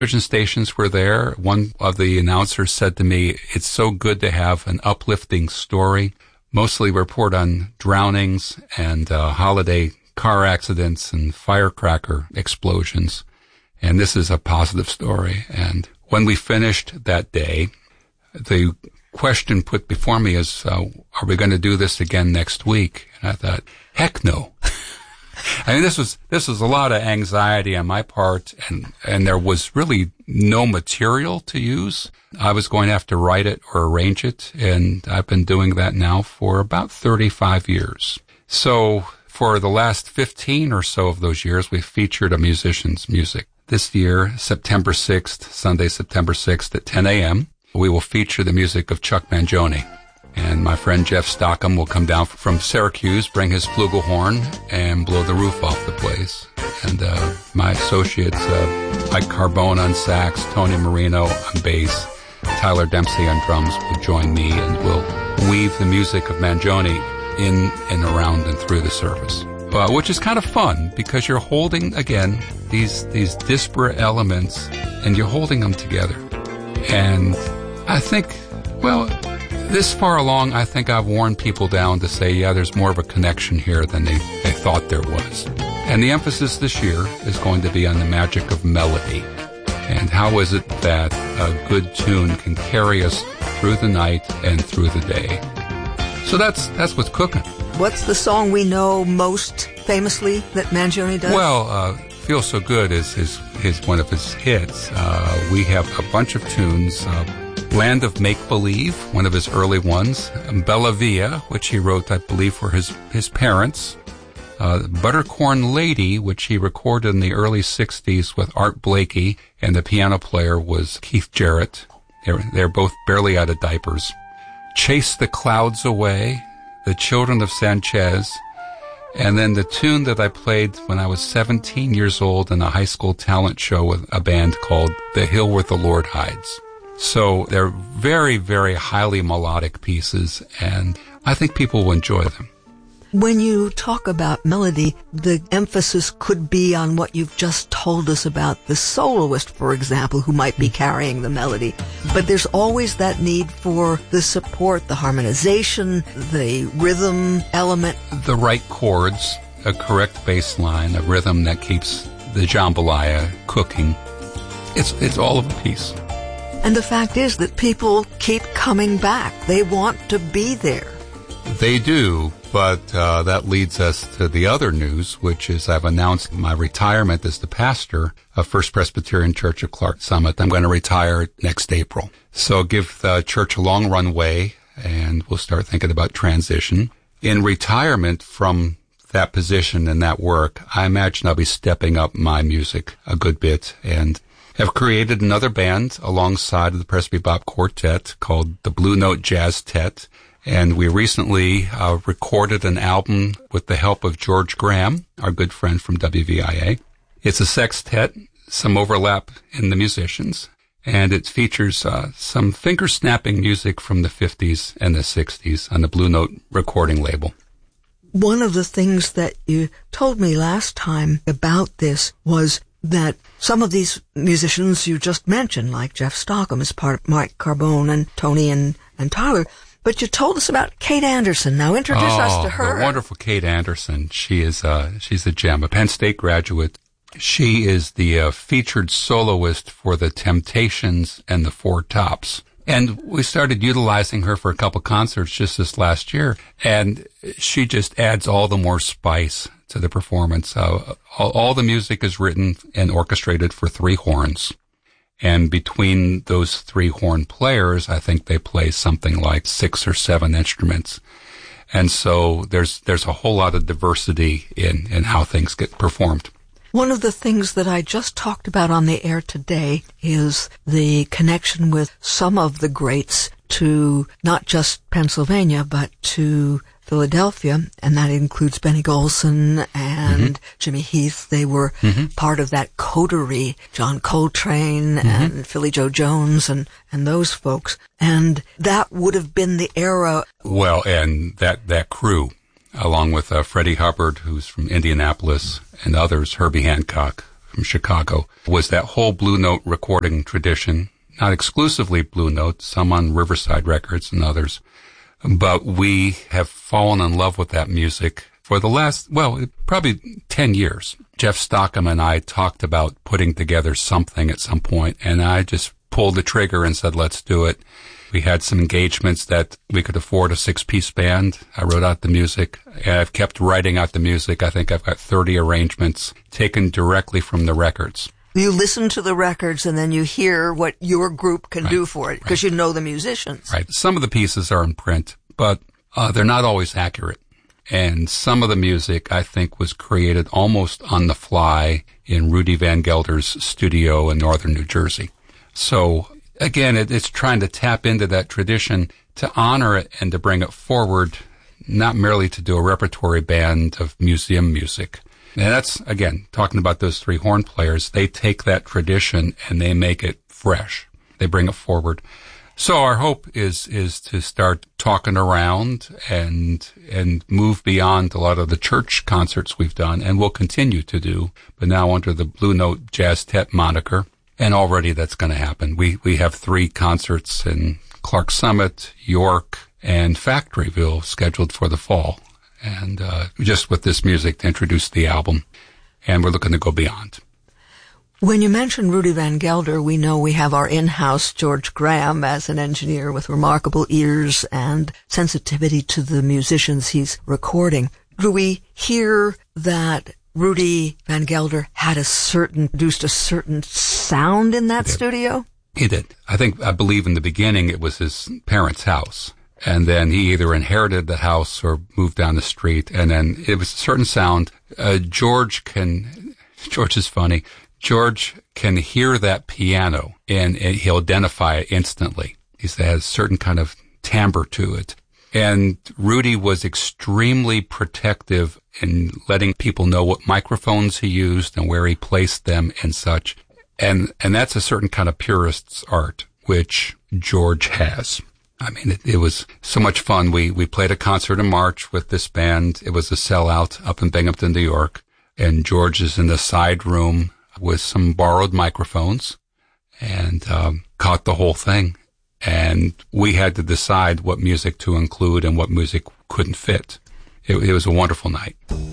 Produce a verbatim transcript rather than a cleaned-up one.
television stations were there. One of the announcers said to me, it's so good to have an uplifting story, mostly report on drownings and uh, holiday car accidents and firecracker explosions. And this is a positive story. And when we finished that day, the question put before me is, uh, are we going to do this again next week? And I thought, heck no. I mean, this was, this was a lot of anxiety on my part, and, and there was really no material to use. I was going to have to write it or arrange it, and I've been doing that now for about thirty-five years. So for the last fifteen or so of those years, we've featured a musician's music. This year, September sixth, Sunday, September sixth at ten a.m., we will feature the music of Chuck Mangione. And my friend Jeff Stockham will come down from Syracuse, bring his flugelhorn, and blow the roof off the place. And uh, my associates, uh, Mike Carbone on sax, Tony Marino on bass, Tyler Dempsey on drums will join me, and we'll weave the music of Mangione in and around and through the service. Uh, which is kind of fun, because you're holding, again, these these disparate elements, and you're holding them together. And I think, well, this far along, I think I've worn people down to say, yeah, there's more of a connection here than they, they thought there was. And the emphasis this year is going to be on the magic of melody. And how is it that a good tune can carry us through the night and through the day? So that's that's what's cooking. What's the song we know most famously that Mangione does? Well, uh, Feel So Good is his, his one of his hits. Uh, we have a bunch of tunes. Uh, Land of Make-Believe, one of his early ones. Bella Via, which he wrote, I believe, for his, his parents. Uh, Buttercorn Lady, which he recorded in the early sixties with Art Blakey, and the piano player was Keith Jarrett. They're, they're both barely out of diapers. Chase the Clouds Away, The Children of Sanchez, and then the tune that I played when I was seventeen years old in a high school talent show with a band called The Hill Where the Lord Hides. So they're very, very highly melodic pieces, and I think people will enjoy them. When you talk about melody, the emphasis could be on what you've just told us about the soloist, for example, who might be carrying the melody. But there's always that need for the support, the harmonization, the rhythm element. The right chords, a correct bass line, a rhythm that keeps the jambalaya cooking. It's, it's all of a piece. And the fact is that people keep coming back. They want to be there. They do, but uh, that leads us to the other news, which is I've announced my retirement as the pastor of First Presbyterian Church of Clark Summit. I'm going to retire next April. So give the church a long runway, and we'll start thinking about transition. In retirement from that position and that work, I imagine I'll be stepping up my music a good bit, and have created another band alongside of the Presby Bop Quartet called the Blue Note Jazz Tet. And we recently uh, recorded an album with the help of George Graham, our good friend from W V I A. It's a sextet, some overlap in the musicians, and it features uh, some finger-snapping music from the fifties and the sixties on the Blue Note recording label. One of the things that you told me last time about this was that some of these musicians you just mentioned, like Jeff Stockham, is part of Mike Carbone and Tony and, and Tyler, but you told us about Kate Anderson. Now introduce oh, us to her. The wonderful Kate Anderson. She is, uh, she's a gem, a Penn State graduate. She is the uh, featured soloist for the Temptations and the Four Tops. And we started utilizing her for a couple concerts just this last year, and she just adds all the more spice to the performance. Uh, all, all the music is written and orchestrated for three horns. And between those three horn players, I think they play something like six or seven instruments. And so there's, there's a whole lot of diversity in, in how things get performed. One of the things that I just talked about on the air today is the connection with some of the greats to not just Pennsylvania, but to Philadelphia, and that includes Benny Golson and mm-hmm. Jimmy Heath. They were mm-hmm. part of that coterie, John Coltrane mm-hmm. and Philly Joe Jones and, and those folks. And that would have been the era. Well, and that, that crew, along with uh, Freddie Hubbard, who's from Indianapolis, and others, Herbie Hancock from Chicago, was that whole Blue Note recording tradition, not exclusively Blue Note, some on Riverside Records and others, but we have fallen in love with that music for the last, well, probably ten years. Jeff Stockham and I talked about putting together something at some point, and I just pulled the trigger and said, let's do it. We had some engagements that we could afford a six-piece band. I wrote out the music. I've kept writing out the music. I think I've got thirty arrangements taken directly from the records. You listen to the records and then you hear what your group can right, do for it because right. you know the musicians. Right. Some of the pieces are in print, but uh, they're not always accurate. And some of the music, I think, was created almost on the fly in Rudy Van Gelder's studio in northern New Jersey. So again, it, it's trying to tap into that tradition to honor it and to bring it forward, not merely to do a repertory band of museum music. And that's, again, talking about those three horn players, they take that tradition and they make it fresh. They bring it forward. So our hope is is to start talking around and and move beyond a lot of the church concerts we've done, and we'll continue to do, but now under the Blue Note Jazztet moniker. And already that's going to happen. We we have three concerts in Clark Summit, York, and Factoryville scheduled for the fall. And uh, just with this music to introduce the album. And we're looking to go beyond. When you mention Rudy Van Gelder, we know we have our in-house George Graham as an engineer with remarkable ears and sensitivity to the musicians he's recording. Do we hear that Rudy Van Gelder had a certain, produced a certain sound in that studio? He did. I think, I believe in the beginning it was his parents' house. And then he either inherited the house or moved down the street. And then it was a certain sound. Uh, George can, George is funny. George can hear that piano and, and he'll identify it instantly. He has a certain kind of timbre to it. And Rudy was extremely protective in letting people know what microphones he used and where he placed them and such. And, and that's a certain kind of purist's art, which George has. I mean, it, it was so much fun. We, we played a concert in March with this band. It was a sellout up in Binghamton, New York. And George is in the side room with some borrowed microphones and um, caught the whole thing. And we had to decide what music to include and what music couldn't fit. It, it was a wonderful night.